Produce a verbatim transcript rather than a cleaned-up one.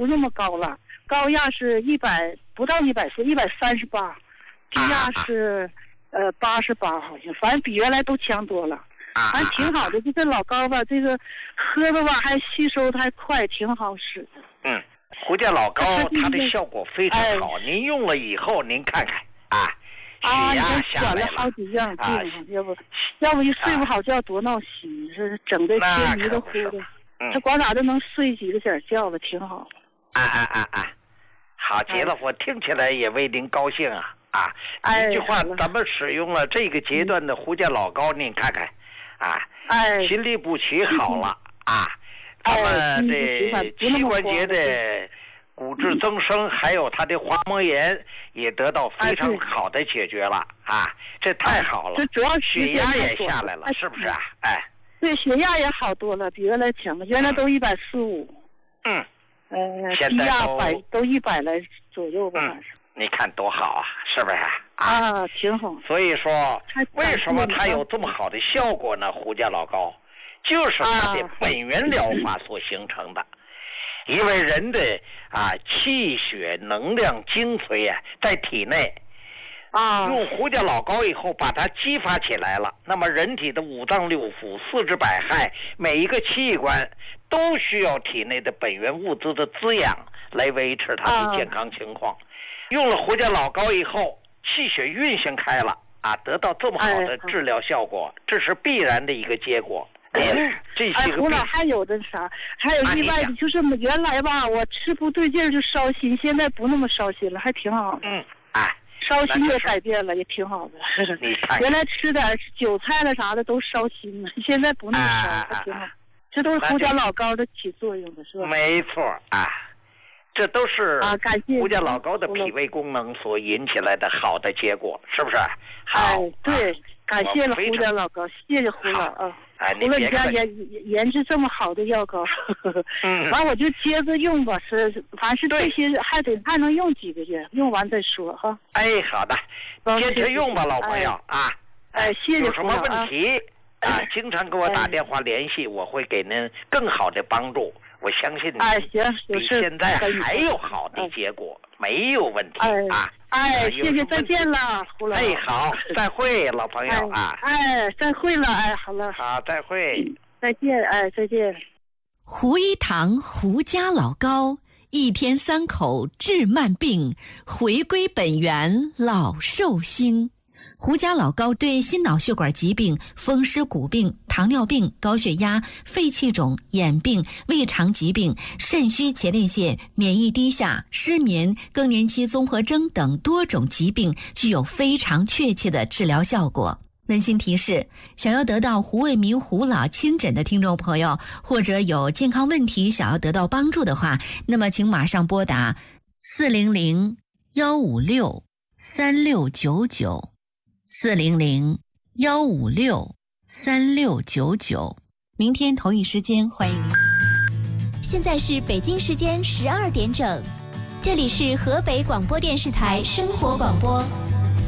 不那么高了，高压是一百不到一百四，一百三十八，低压是、啊、呃八十八好像，反正比原来都强多了。反正挺好的，就这老高吧，这个喝的吧还吸收的还快，挺好使的。 嗯，胡家老高它的效果非常好，哎、您用了以后您看看啊，血压下来了。 啊，了好几样病、啊，要不要不一睡不好觉多闹心，这整个天迷的糊的。嗯，这光咋都能睡几个点觉了，挺好。 啊啊啊啊！好极了，哎、我听起来也为您高兴啊啊！一句话，咱们使用了这个阶段的胡家老高，您看看。啊， 哎， 心律不齐好了、哎、啊，他们这膝关节的骨质增生，还有他的滑膜炎也得到非常好的解决了、哎、啊，这太好了。 这主要血压也下来了，是不是啊？哎， 对，血压也好多了，比原来强了，原来都一百四五， 嗯， 呃，低压百都一百来左右吧， 嗯，你看多好啊，是不是？ 啊，挺好。 所以说，为什么它有这么好的效果呢？胡家老高，就是它的本源疗法所形成的。因为人的啊气血能量精髓啊在体内， 啊， 用胡家老高以后把它激发起来了，那么人体的五脏六腑、四肢百骸，每一个器官都需要体内的本源物质的滋养来维持它的健康情况。啊、用了胡家老高以后，气血运行开了啊，得到这么好的治疗效果，哎、这是必然的一个结果。哎，这些个哎，胡老还有的啥？还有意外的，就是原来吧，我吃不对劲就烧心，现在不那么烧心了，还挺好的。 嗯，哎， 烧心也改变了，也挺好的。 你看， 原来吃点韭菜了啥的都烧心了，现在不那么烧，还挺好。这都是胡家老高的起作用的，是吧？ 没错啊。这都是啊，感谢胡家老高的脾胃功能所引起来的好的结果，是不是？好， 哎，对，啊、感谢了胡家老高，谢谢胡老啊。 哎， 胡了你家研研制这么好的药膏，嗯，完我就接着用吧，是，凡是这些还得还能用几个月，用完再说哈。 哎，好的，坚持用吧，老朋友啊。 哎，谢谢。 有什么问题啊？经常给我打电话联系，我会给您更好的帮助。我相信你， 哎，行， 比现在还有好的结果，没有问题啊！ 哎，谢谢，再见了，胡老。 哎，好，再会，老朋友啊！ 哎，再会了，哎，好了， 好，再会， 再见，哎，再见。 胡一堂胡家老高，一天三口治慢病，回归本源老寿星。胡家老高对心脑血管疾病、风湿骨病、糖尿病、高血压、肺气肿、眼病、胃肠疾病、肾虚前列腺、免疫低下、失眠、更年期综合征等多种疾病具有非常确切的治疗效果。温馨提示，想要得到胡卫民胡老亲诊的听众朋友，或者有健康问题想要得到帮助的话，那么请马上拨打四零零幺五六三六九九四零零幺五六三六九九，明天同一时间欢迎您。 现在是北京时间十二点整，这里是河北广播电视台生活广播。